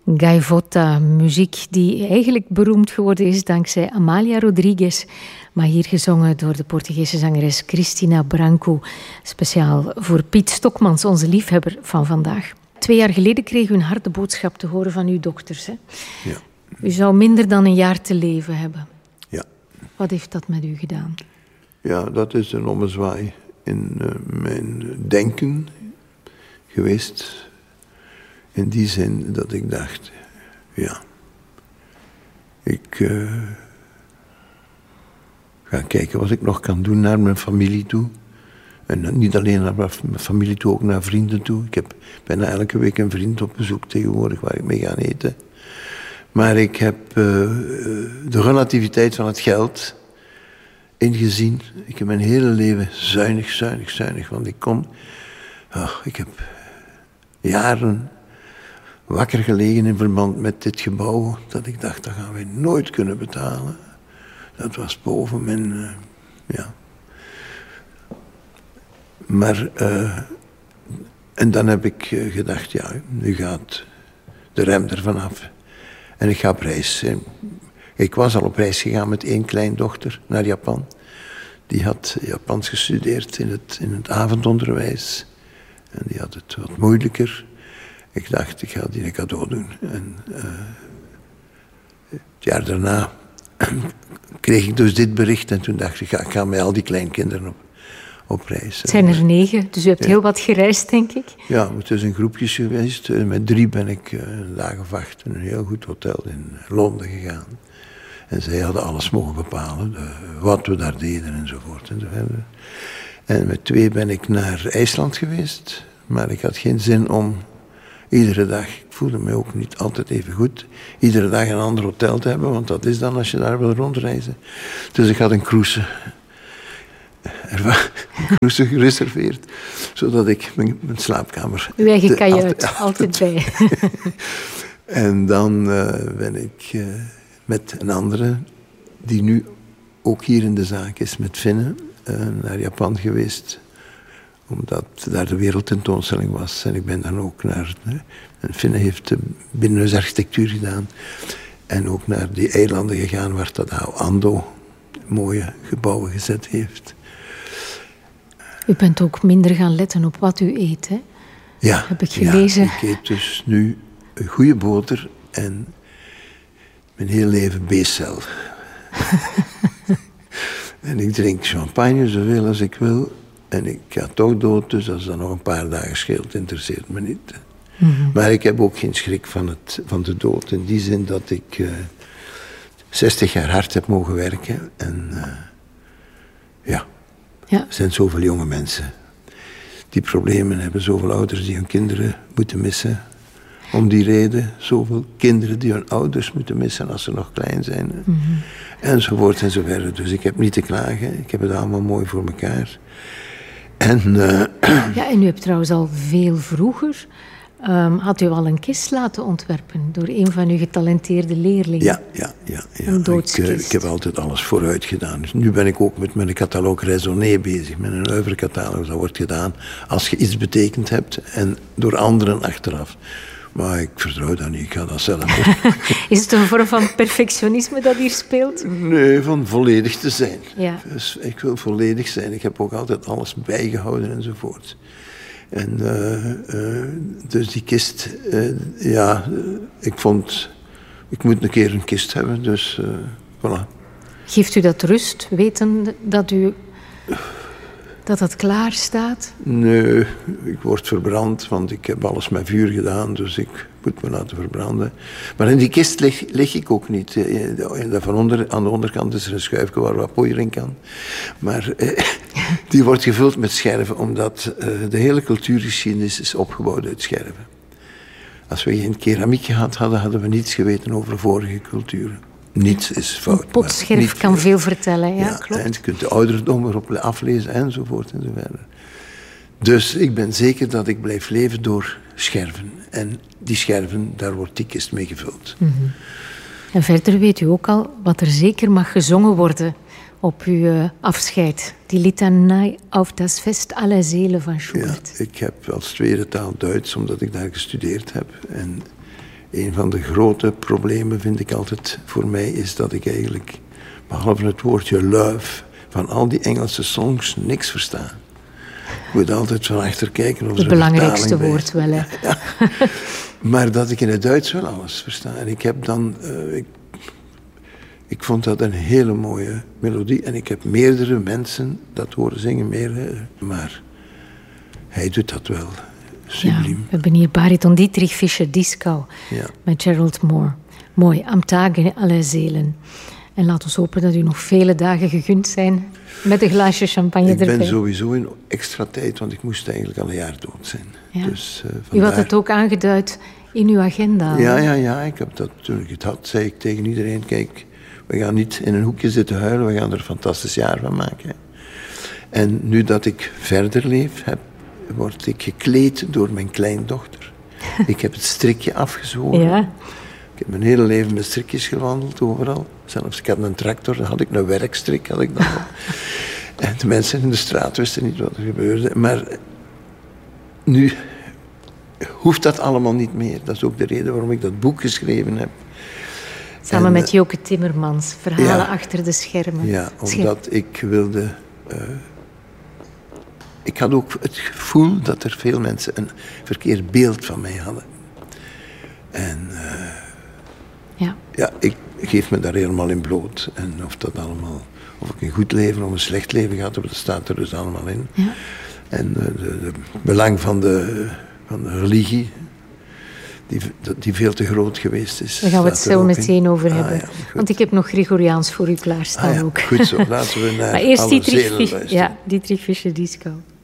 Gaivota, muziek die eigenlijk beroemd geworden is dankzij Amália Rodrigues, maar hier gezongen door de Portugese zangeres Cristina Branco, speciaal voor Piet Stokmans, onze liefhebber van vandaag. 2 jaar geleden kreeg u een harde boodschap te horen van uw dokters. Hè? Ja. U zou minder dan een jaar te leven hebben. Ja. Wat heeft dat met u gedaan? Ja, dat is een ommezwaai in mijn denken geweest. In die zin dat ik dacht, ja, ik ga kijken wat ik nog kan doen naar mijn familie toe. En niet alleen naar mijn familie toe, ook naar vrienden toe. Ik heb bijna elke week een vriend op bezoek tegenwoordig waar ik mee ga eten. Maar ik heb de relativiteit van het geld ingezien. Ik heb mijn hele leven zuinig. Want ik heb jaren wakker gelegen in verband met dit gebouw. Dat ik dacht, dat gaan wij nooit kunnen betalen. Dat was boven mijn, ja. Maar, en dan heb ik gedacht, ja, nu gaat de rem ervan af. En ik ga op reis. Ik was al op reis gegaan met 1 kleindochter naar Japan. Die had Japans gestudeerd in het avondonderwijs. En die had het wat moeilijker. Ik dacht, ik ga die een cadeau doen. En het jaar daarna kreeg ik dus dit bericht. En toen dacht ik, ik ga met al die kleinkinderen op reis. Het zijn er 9, dus u hebt heel wat gereisd, denk ik. Ja, het is in groepjes geweest. Met 3 ben ik een dag of 8 in een heel goed hotel in Londen gegaan. En zij hadden alles mogen bepalen, wat we daar deden enzovoort. En met 2 ben ik naar IJsland geweest. Maar ik had geen zin om iedere dag, ik voelde me ook niet altijd even goed, iedere dag een ander hotel te hebben. Want dat is dan als je daar wil rondreizen. Dus ik had een cruise gereserveerd, zodat ik mijn slaapkamer... Uw eigen kajuit, altijd bij. En dan ben ik met een andere, die nu ook hier in de zaak is, met Finne, naar Japan geweest. Omdat daar de wereldtentoonstelling was. En ik ben dan ook naar... En Finne heeft binnenhuisarchitectuur gedaan. En ook naar die eilanden gegaan waar Tadao Ando mooie gebouwen gezet heeft. U bent ook minder gaan letten op wat u eet, hè? Ja, heb ik gelezen. Ja, ik eet dus nu een goede boter en mijn hele leven beestcel. En ik drink champagne zoveel als ik wil. En ik ga toch dood, dus als dat nog een paar dagen scheelt, interesseert me niet. Mm-hmm. Maar ik heb ook geen schrik van de dood. In die zin dat ik 60 jaar hard heb mogen werken. En ja, er zijn zoveel jonge mensen die problemen hebben. Zoveel ouders die hun kinderen moeten missen. Om die reden, zoveel kinderen die hun ouders moeten missen als ze nog klein zijn. Mm-hmm. Enzovoort en zo verder. Dus ik heb niet te klagen. Ik heb het allemaal mooi voor elkaar. En, ja, en u hebt trouwens al veel vroeger... had u al een kist laten ontwerpen door een van uw getalenteerde leerlingen? Ja. Een doodskist. Ik heb altijd alles vooruit gedaan. Dus nu ben ik ook met mijn catalogue raisonné bezig. Met een oeuvrecatalogus. Dat wordt gedaan als je iets betekend hebt en door anderen achteraf. Maar ik vertrouw dat niet, ik ga dat zelf doen. Is het een vorm van perfectionisme dat hier speelt? Nee, van volledig te zijn. Ja. Dus ik wil volledig zijn. Ik heb ook altijd alles bijgehouden enzovoort. En dus die kist, ik vond, ik moet een keer een kist hebben, dus voilà. Geeft u dat rust, weten dat het klaar staat? Nee, ik word verbrand, want ik heb alles met vuur gedaan, dus ik moet me laten verbranden. Maar in die kist lig ik ook niet. Aan de onderkant is er een schuifje waar wat poeier in kan. Maar die wordt gevuld met scherven, omdat de hele cultuurgeschiedenis is opgebouwd uit scherven. Als we geen keramiek gehad hadden, hadden we niets geweten over vorige culturen. Niets is fout. Een potscherf kan veel vertellen, ja, klopt. En je kunt de ouderdom erop aflezen, enzovoort enzoverder. Dus ik ben zeker dat ik blijf leven door scherven. En die scherven, daar wordt die kist mee gevuld. Mm-hmm. En verder weet u ook al wat er zeker mag gezongen worden op uw afscheid. Die Litanei auf das Fest aller Seelen van Schubert. Ja, ik heb als tweede taal Duits, omdat ik daar gestudeerd heb. En een van de grote problemen, vind ik altijd voor mij, is dat ik eigenlijk, behalve het woordje love, van al die Engelse songs niks versta. Ik moet altijd van achter kijken of er het belangrijkste woord wel, hè. Ja. Maar dat ik in het Duits wel alles versta. En ik heb dan... Ik vond dat een hele mooie melodie. En ik heb meerdere mensen dat horen zingen. Maar hij doet dat wel. Subliem. Ja, we hebben hier bariton Dietrich Fischer-Dieskau met Gerald Moore. Mooi, am Tage aller Seelen. En laat ons hopen dat u nog vele dagen gegund zijn met een glaasje champagne erbij. Ik ben sowieso in extra tijd, want ik moest eigenlijk al een jaar dood zijn. Ja. Dus, u had het ook aangeduid in uw agenda. Ja. Ik heb dat, toen ik het had, zei ik tegen iedereen, kijk, we gaan niet in een hoekje zitten huilen, we gaan er een fantastisch jaar van maken. En nu dat ik verder leef, word ik gekleed door mijn kleindochter. Ik heb het strikje afgezworen. Ja. Ik heb mijn hele leven met strikjes gewandeld, overal. Zelfs, ik had een tractor, dan had ik een werkstrik. Had ik dan. En de mensen in de straat wisten niet wat er gebeurde. Maar nu hoeft dat allemaal niet meer. Dat is ook de reden waarom ik dat boek geschreven heb. Samen met Joke Timmermans, verhalen achter de schermen. Ja, omdat ik wilde... ik had ook het gevoel dat er veel mensen een verkeerd beeld van mij hadden. En ik geef me daar helemaal in bloot. En of ik een goed leven of een slecht leven gehad heb, dat staat er dus allemaal in. Ja. En het belang van de religie, die veel te groot geweest is. Daar gaan we het zo meteen over hebben. Ja, want ik heb nog Gregoriaans voor u klaarstaan ook. Goed zo, laten we naar maar eerst alle zelen luisteren. Dietrich Fischer-Dieskau.